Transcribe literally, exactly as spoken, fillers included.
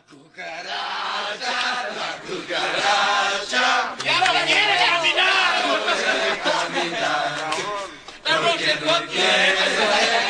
La cucaracha, la cucaracha. Y ahora la quiere caminar. Caminar. Porque no quiere.